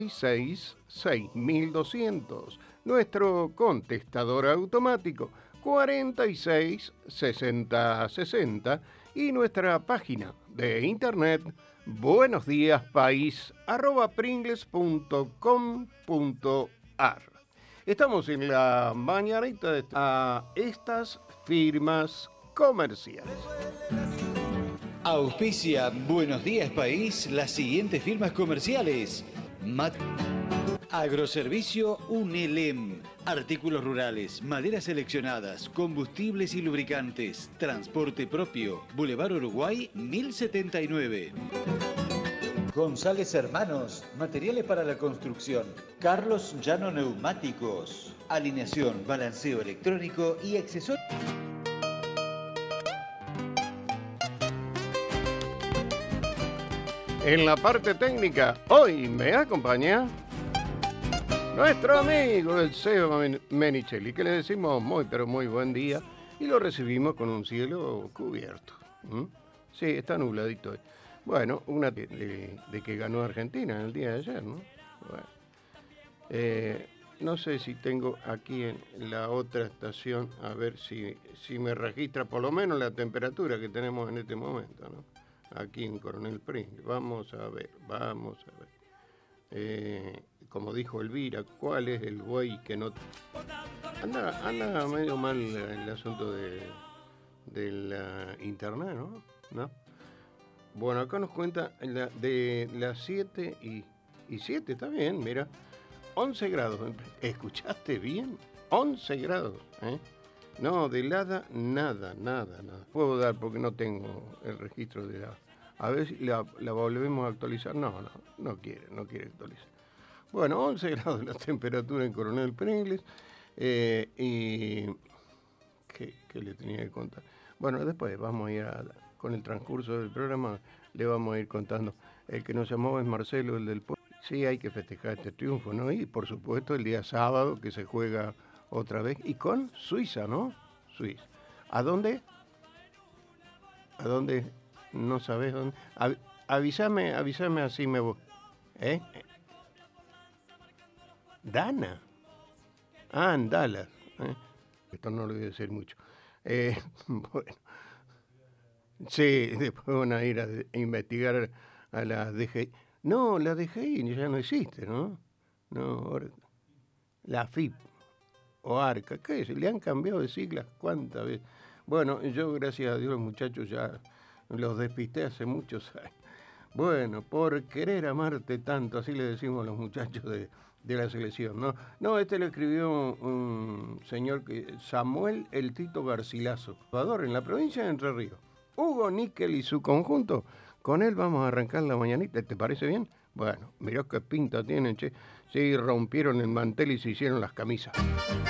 6200. Nuestro contestador automático 46 60 60 y nuestra página de internet buenosdiaspaís@pringles.com.ar. Estamos en la mañanita de estas firmas comerciales. Auspicia Buenos Días País las siguientes firmas comerciales. Agroservicio Unelem. Artículos rurales, maderas seleccionadas, combustibles y lubricantes. Transporte propio. Boulevard Uruguay 1079. González Hermanos. Materiales para la construcción. Carlos Llano Neumáticos. Alineación, balanceo electrónico y accesorios. En la parte técnica, hoy me acompaña nuestro amigo el Seba Menichelli, que le decimos muy, pero muy buen día y lo recibimos con un cielo cubierto. Sí, está nubladito hoy. Bueno, una de que ganó Argentina el día de ayer, ¿no? Bueno. No sé si tengo aquí en la otra estación, a ver si me registra por lo menos la temperatura que tenemos en este momento, ¿no? Aquí en Coronel Pringles. Vamos a ver. Como dijo Elvira, ¿cuál es el güey que no... Anda medio mal el asunto del internet, ¿no? Bueno, acá nos cuenta de las 7 y 7, está bien, mira. 11 grados. ¿Escuchaste bien? 11 grados, ¿eh? No, de helada, nada. Puedo dar porque no tengo el registro de la... A ver si la volvemos a actualizar. No quiere actualizar. Bueno, 11 grados la temperatura en Coronel Pringles. Y... ¿Qué le tenía que contar? Bueno, después vamos a ir con el transcurso del programa, le vamos a ir contando. El que nos llamó es Marcelo, el del pueblo. Sí, hay que festejar este triunfo, ¿no? Y por supuesto el día sábado que se juega otra vez. Y con Suiza, ¿no? Suiza. ¿A dónde? No sabes dónde. Avísame así me voy. ¿Eh? Dana. Ah, en Dallas. Esto no lo voy a decir mucho. Bueno. Sí, después van a ir a investigar a la DGI. No, la DGI ya no existe, ¿no? No, ahora, la FIP o ARCA, ¿qué es? Le han cambiado de siglas cuántas veces. Bueno, yo gracias a Dios, muchachos, ya los despisté hace muchos años. Bueno, por querer amarte tanto, así le decimos a los muchachos de la selección, ¿no? No, este lo escribió un señor Samuel El Tito Garcilaso, jugador en la provincia de Entre Ríos. Hugo Níquel y su conjunto. Con él vamos a arrancar la mañanita. ¿Te parece bien? Bueno, mirá qué pinta tienen, che. Sí, rompieron el mantel y se hicieron las camisas.